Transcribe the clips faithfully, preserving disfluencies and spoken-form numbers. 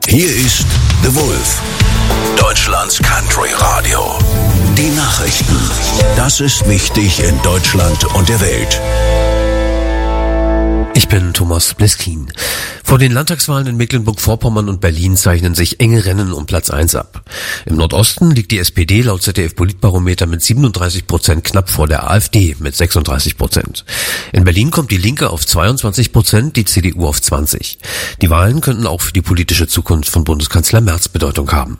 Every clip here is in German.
Hier ist The Wolf, Deutschlands Country Radio. Die Nachrichten. Das ist wichtig in Deutschland und der Welt. Ich bin Thomas Bleskin. Vor den Landtagswahlen in Mecklenburg-Vorpommern und Berlin zeichnen sich enge Rennen um Platz eins ab. Im Nordosten liegt die S P D laut Z D F-Politbarometer mit siebenunddreißig Prozent knapp vor der AfD mit sechsunddreißig Prozent. In Berlin kommt die Linke auf zweiundzwanzig Prozent, die C D U auf zwanzig. Die Wahlen könnten auch für die politische Zukunft von Bundeskanzler Merz Bedeutung haben.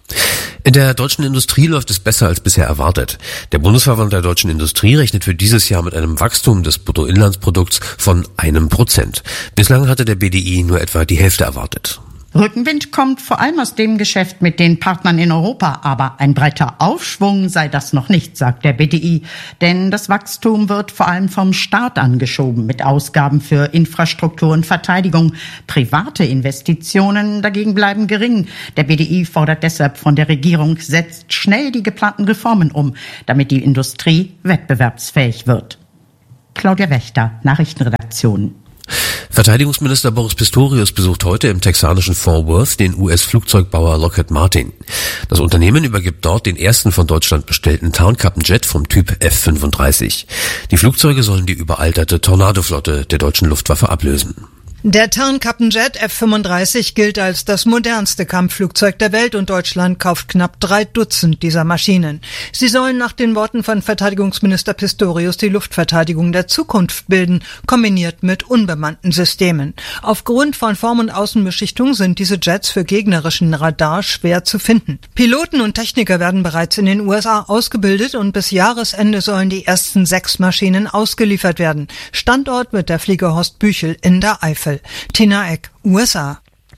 In der deutschen Industrie läuft es besser als bisher erwartet. Der Bundesverband der deutschen Industrie rechnet für dieses Jahr mit einem Wachstum des Bruttoinlandsprodukts von einem Prozent. Bislang hatte der B D I nur etwa die Hälfte erwartet. Rückenwind kommt vor allem aus dem Geschäft mit den Partnern in Europa. Aber ein breiter Aufschwung sei das noch nicht, sagt der B D I. Denn das Wachstum wird vor allem vom Staat angeschoben mit Ausgaben für Infrastruktur und Verteidigung. Private Investitionen dagegen bleiben gering. Der B D I fordert deshalb von der Regierung, setzt schnell die geplanten Reformen um, damit die Industrie wettbewerbsfähig wird. Claudia Wächter, Nachrichtenredaktion. Verteidigungsminister Boris Pistorius besucht heute im texanischen Fort Worth den U S-Flugzeugbauer Lockheed Martin. Das Unternehmen übergibt dort den ersten von Deutschland bestellten Tarnkappenjet vom Typ F fünfunddreißig. Die Flugzeuge sollen die überalterte Tornado-Flotte der deutschen Luftwaffe ablösen. Der Tarnkappenjet F fünfunddreißig gilt als das modernste Kampfflugzeug der Welt und Deutschland kauft knapp drei Dutzend dieser Maschinen. Sie sollen nach den Worten von Verteidigungsminister Pistorius die Luftverteidigung der Zukunft bilden, kombiniert mit unbemannten Systemen. Aufgrund von Form- und Außenbeschichtung sind diese Jets für gegnerischen Radar schwer zu finden. Piloten und Techniker werden bereits in den U S A ausgebildet und bis Jahresende sollen die ersten sechs Maschinen ausgeliefert werden. Standort wird der Flieger Horst Büchel in der Eifel. Tina Eck, U S A.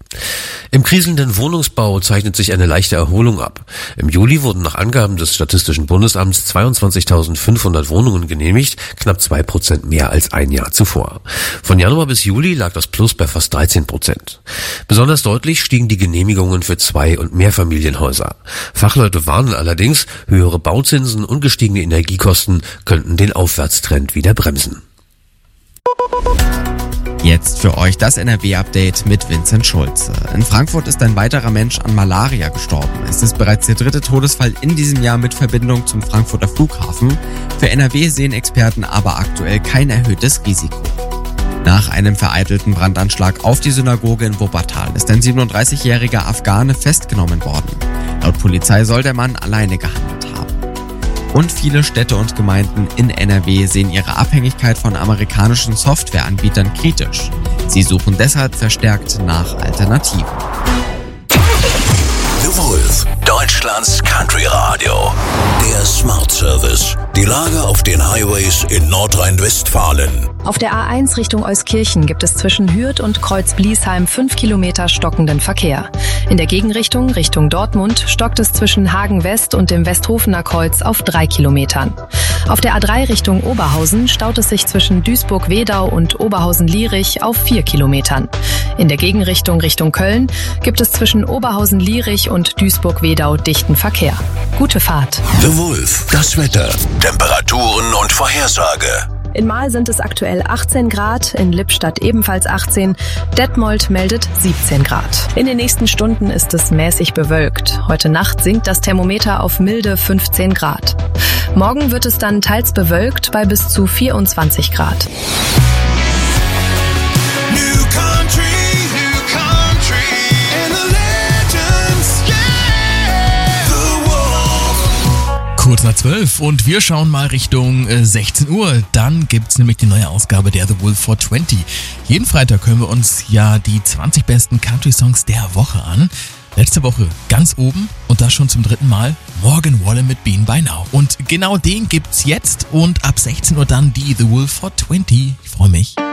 Im kriselnden Wohnungsbau zeichnet sich eine leichte Erholung ab. Im Juli wurden nach Angaben des Statistischen Bundesamts zweiundzwanzigtausendfünfhundert Wohnungen genehmigt, knapp zwei Prozent mehr als ein Jahr zuvor. Von Januar bis Juli lag das Plus bei fast dreizehn Prozent. Besonders deutlich stiegen die Genehmigungen für Zwei- und Mehrfamilienhäuser. Fachleute warnen allerdings, höhere Bauzinsen und gestiegene Energiekosten könnten den Aufwärtstrend wieder bremsen. Jetzt für euch das N R W-Update mit Vincent Schulze. In Frankfurt ist ein weiterer Mensch an Malaria gestorben. Es ist bereits der dritte Todesfall in diesem Jahr mit Verbindung zum Frankfurter Flughafen. Für N R W sehen Experten aber aktuell kein erhöhtes Risiko. Nach einem vereitelten Brandanschlag auf die Synagoge in Wuppertal ist ein siebenunddreißigjähriger Afghane festgenommen worden. Laut Polizei soll der Mann alleine gehandelt haben. Und viele Städte und Gemeinden in N R W sehen ihre Abhängigkeit von amerikanischen Softwareanbietern kritisch. Sie suchen deshalb verstärkt nach Alternativen. The Wolf, Deutschlands Country Radio. Der Smart Service. Die Lage auf den Highways in Nordrhein-Westfalen. Auf der A eins Richtung Euskirchen gibt es zwischen Hürth und Kreuz-Bliesheim fünf Kilometer stockenden Verkehr. In der Gegenrichtung, Richtung Dortmund, stockt es zwischen Hagen West und dem Westhofener Kreuz auf drei Kilometern. Auf der A drei Richtung Oberhausen staut es sich zwischen Duisburg-Wedau und Oberhausen-Lierich auf vier Kilometern. In der Gegenrichtung Richtung Köln gibt es zwischen Oberhausen-Lierich und Duisburg-Wedau dichten Verkehr. Gute Fahrt. The Wolf, das Wetter, Temperaturen und Vorhersage. In Mahl sind es aktuell achtzehn Grad, in Lippstadt ebenfalls achtzehn, Detmold meldet siebzehn Grad. In den nächsten Stunden ist es mäßig bewölkt. Heute Nacht sinkt das Thermometer auf milde fünfzehn Grad. Morgen wird es dann teils bewölkt bei bis zu vierundzwanzig Grad. Kurz nach zwölf und wir schauen mal Richtung äh, sechzehn Uhr. Dann gibt's nämlich die neue Ausgabe der The Wolf four twenty. Jeden Freitag hören wir uns ja die zwanzig besten Country-Songs der Woche an. Letzte Woche ganz oben und das schon zum dritten Mal Morgan Wallen mit Being By Now. Und genau den gibt's jetzt und ab sechzehn Uhr dann die The Wolf four twenty. Ich freue mich.